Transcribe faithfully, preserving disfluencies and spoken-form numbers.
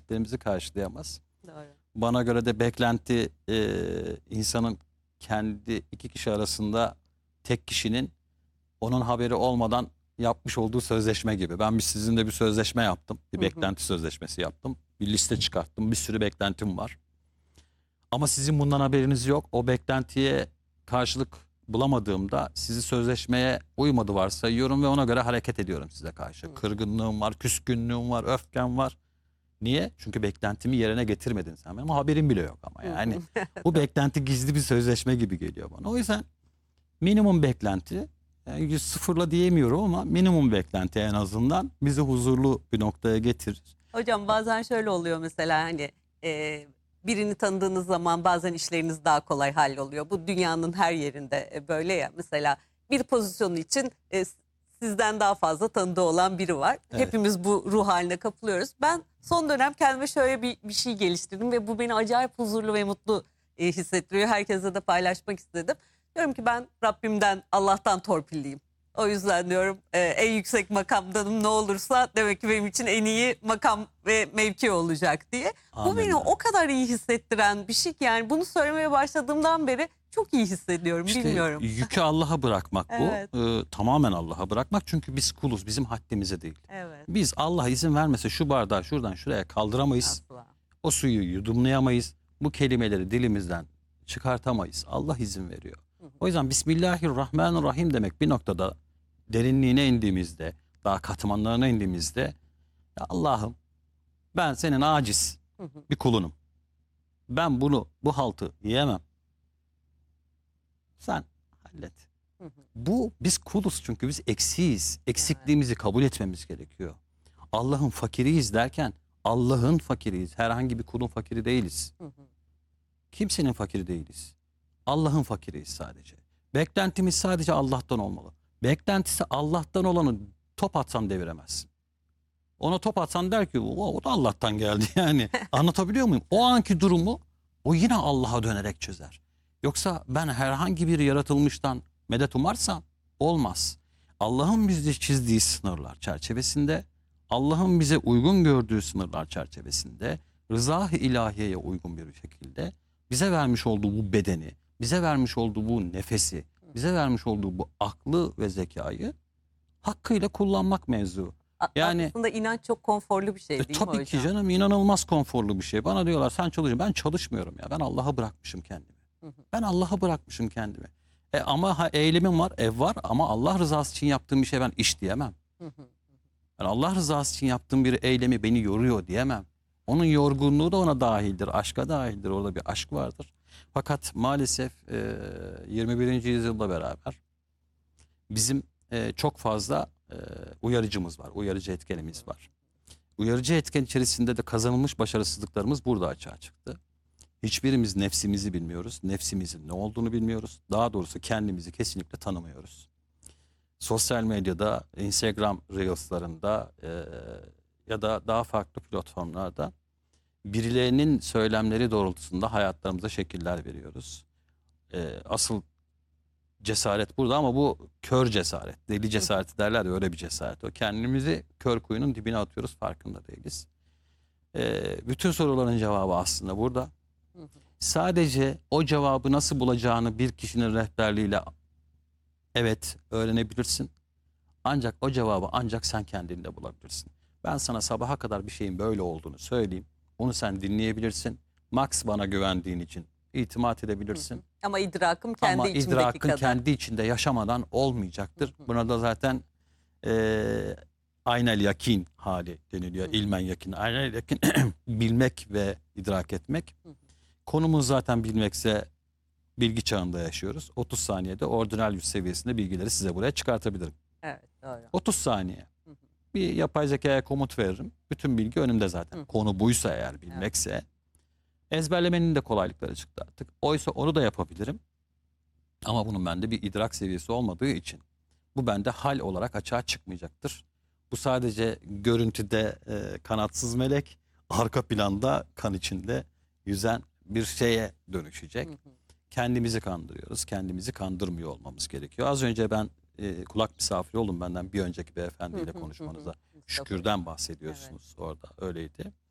beklentilerimizi karşılayamaz. Doğru. Bana göre de beklenti e, insanın kendi iki kişi arasında tek kişinin onun haberi olmadan yapmış olduğu sözleşme gibi. Ben bir sizinle bir sözleşme yaptım. Bir Hı hı. beklenti sözleşmesi yaptım. Bir liste çıkarttım. Bir sürü beklentim var. Ama sizin bundan haberiniz yok. O beklentiye karşılık bulamadığımda sizi sözleşmeye uymadı varsayıyorum ve ona göre hareket ediyorum size karşı. Hı. Kırgınlığım var, küskünlüğüm var, öfkem var. Niye? Çünkü beklentimi yerine getirmedin sen. Benim haberim bile yok ama yani. Bu beklenti gizli bir sözleşme gibi geliyor bana. O yüzden minimum beklenti, yani yüz sıfırla diyemiyorum ama minimum beklenti en azından bizi huzurlu bir noktaya getirir. Hocam bazen şöyle oluyor mesela hani e, birini tanıdığınız zaman bazen işleriniz daha kolay halloluyor. Bu dünyanın her yerinde e, böyle ya, mesela bir pozisyon için e, sizden daha fazla tanıdığı olan biri var. Evet. Hepimiz bu ruh haline kapılıyoruz. Ben son dönem kendime şöyle bir, bir şey geliştirdim ve bu beni acayip huzurlu ve mutlu e, hissettiriyor. Herkese de paylaşmak istedim. Diyorum ki ben Rabbimden, Allah'tan torpilliyim. O yüzden diyorum e, en yüksek makamdanım, ne olursa demek ki benim için en iyi makam ve mevki olacak diye. Bu Amenna. beni o kadar iyi hissettiren bir şey ki yani bunu söylemeye başladığımdan beri çok iyi hissediyorum, İşte bilmiyorum. yükü Allah'a bırakmak bu. Evet. Ee, tamamen Allah'a bırakmak. Çünkü biz kuluz. Bizim haddimize değil. Evet, Biz Allah izin vermese şu bardağı şuradan şuraya kaldıramayız. asla. O suyu yudumlayamayız. Bu kelimeleri dilimizden çıkartamayız. Allah izin veriyor. Hı hı. O yüzden Bismillahirrahmanirrahim demek bir noktada derinliğine indiğimizde, daha katmanlarına indiğimizde, ya Allah'ım ben senin aciz Hı hı. bir kulunum. Ben bunu, bu haltı yiyemem. Sen hallet. Hı hı. Bu, biz kuluz çünkü biz eksiyiz. Eksikliğimizi kabul etmemiz gerekiyor. Allah'ın fakiriyiz derken Allah'ın fakiriyiz. Herhangi bir kulun fakiri değiliz. Hı hı. Kimsenin fakiri değiliz. Allah'ın fakiriyiz sadece. Beklentimiz sadece Allah'tan olmalı. Beklentisi Allah'tan olanı top atsan deviremezsin. Ona top atsan der ki o, o da Allah'tan geldi yani. Anlatabiliyor muyum? O anki durumu o yine Allah'a dönerek çözer. Yoksa ben herhangi bir yaratılmıştan medet umarsam olmaz. Allah'ın bize çizdiği sınırlar çerçevesinde, Allah'ın bize uygun gördüğü sınırlar çerçevesinde, rıza-ı ilahiyeye uygun bir şekilde bize vermiş olduğu bu bedeni, bize vermiş olduğu bu nefesi, bize vermiş olduğu bu aklı ve zekayı hakkıyla kullanmak mevzu. A- Yani Aslında inanç çok konforlu bir şey e, değil mi tabii hocam? ki canım, inanılmaz konforlu bir şey. Bana diyorlar sen çalışıyorsun. Ben çalışmıyorum ya. Ben Allah'a bırakmışım kendimi. Hı hı. Ben Allah'a bırakmışım kendimi. E, ama ha, eylemim var, ev var ama Allah rızası için yaptığım bir şey ben iş diyemem. Hı hı. Yani Allah rızası için yaptığım bir eylemi beni yoruyor diyemem. Onun yorgunluğu da ona dahildir, aşka dahildir. Orada bir aşk vardır. Fakat maalesef e, yirmi birinci yüzyılda beraber bizim e, çok fazla e, uyarıcımız var, uyarıcı etkenimiz var. Uyarıcı etken içerisinde de kazanılmış başarısızlıklarımız burada açığa çıktı. Hiçbirimiz nefsimizi bilmiyoruz, nefsimizin ne olduğunu bilmiyoruz. Daha doğrusu kendimizi kesinlikle tanımıyoruz. Sosyal medyada, Instagram Reels'larında e, ya da daha farklı platformlarda birilerinin söylemleri doğrultusunda hayatlarımıza şekiller veriyoruz. E, asıl cesaret burada ama bu kör cesaret, deli cesareti derler ya, öyle bir cesaret. O kendimizi kör kuyunun dibine atıyoruz, farkında değiliz. E, bütün soruların cevabı aslında burada. Hı hı. Sadece o cevabı nasıl bulacağını bir kişinin rehberliğiyle evet öğrenebilirsin. Ancak o cevabı ancak sen kendinde bulabilirsin. Ben sana sabaha kadar bir şeyin böyle olduğunu söyleyeyim. Onu sen dinleyebilirsin. Max bana güvendiğin için itimat edebilirsin. Hı hı. Ama idrakım kendi Ama içimdeki idrakın kadar. kendi içinde yaşamadan olmayacaktır. Hı hı. Buna da zaten e, aynel yakin hali deniliyor. Hı hı. İlmen yakin. Aynel yakin bilmek ve idrak etmek. Hı hı. Konumuz zaten bilmekse bilgi çağında yaşıyoruz. otuz saniyede ordinal yüz seviyesinde bilgileri size buraya çıkartabilirim. Evet, doğru. otuz saniye. Hı hı. Bir yapay zekaya komut veririm. Bütün bilgi önümde zaten. Hı hı. Konu buysa eğer, bilmekse. Ezberlemenin de kolaylıkları çıktı artık. Oysa onu da yapabilirim. Ama bunun bende bir idrak seviyesi olmadığı için bu bende hal olarak açığa çıkmayacaktır. Bu sadece görüntüde e, kanatsız melek, arka planda kan içinde yüzen bir şeye dönüşecek. Hı hı. Kendimizi kandırıyoruz. Kendimizi kandırmıyor olmamız gerekiyor. Az önce ben e, kulak misafiri oldum benden bir önceki beyefendiyle Hı hı, hı hı. konuşmanıza. Mustafa. Şükürden bahsediyorsunuz orada, öyleydi.